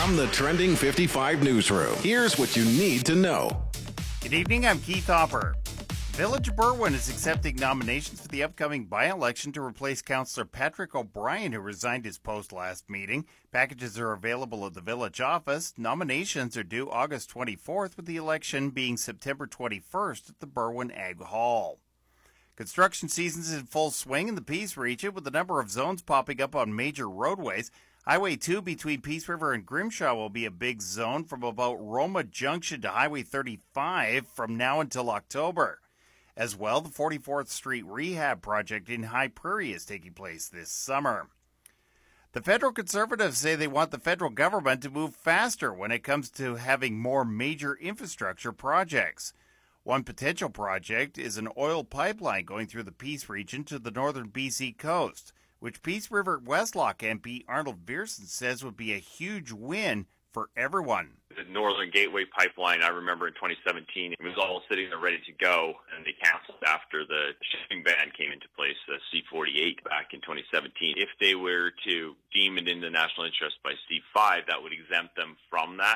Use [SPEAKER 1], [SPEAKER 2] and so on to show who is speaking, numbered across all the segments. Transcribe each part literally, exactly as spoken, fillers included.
[SPEAKER 1] From the Trending fifty-five newsroom, here's what you need to know.
[SPEAKER 2] Good evening, I'm Keith Hopper. Village of Berwyn is accepting nominations for the upcoming by-election to replace Councillor Patrick O'Brien, who resigned his post last meeting. Packages are available at the village office. Nominations are due August twenty-fourth, with the election being September twenty-first at the Berwyn Ag Hall. Construction season is in full swing in the Peace region, with a number of zones popping up on major roadways. Highway two between Peace River and Grimshaw will be a big zone from about Roma Junction to Highway thirty-five from now until October. As well, the forty-fourth Street Rehab Project in High Prairie is taking place this summer. The federal Conservatives say they want the federal government to move faster when it comes to having more major infrastructure projects. One potential project is an oil pipeline going through the Peace region to the northern B C coast, which Peace River Westlock M P Arnold Viersen says would be a huge win for everyone.
[SPEAKER 3] The Northern Gateway Pipeline, I remember in twenty seventeen, it was all sitting there ready to go, and they canceled after the shipping ban came into place, the C forty-eight back in twenty seventeen. If they were to deem it in the national interest by C five, that would exempt them from that.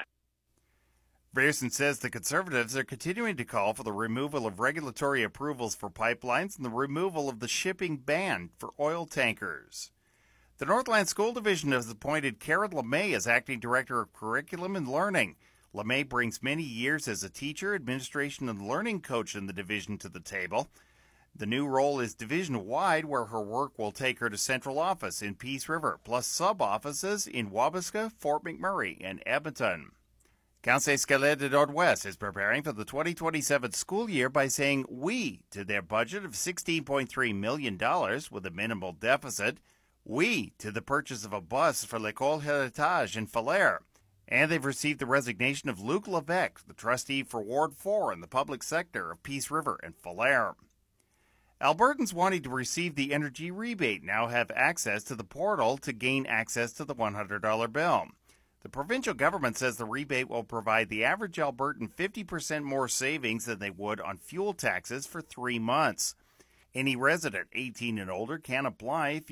[SPEAKER 2] Viersen says the Conservatives are continuing to call for the removal of regulatory approvals for pipelines and the removal of the shipping ban for oil tankers. The Northland School Division has appointed Karen LeMay as Acting Director of Curriculum and Learning. LeMay brings many years as a teacher, administration, and learning coach in the division to the table. The new role is division-wide, where her work will take her to central office in Peace River, plus sub-offices in Wabasca, Fort McMurray, and Edmonton. Conseil Scolaire de Nord-Ouest is preparing for the twenty twenty-seven school year by saying oui to their budget of sixteen point three million dollars with a minimal deficit. Oui to the purchase of a bus for l'École Héritage in Falher. And they've received the resignation of Luc Levesque, the trustee for Ward four in the public sector of Peace River and Falher. Albertans wanting to receive the energy rebate now have access to the portal to gain access to the one hundred dollar bill. The provincial government says the rebate will provide the average Albertan fifty percent more savings than they would on fuel taxes for three months. Any resident eighteen and older can apply if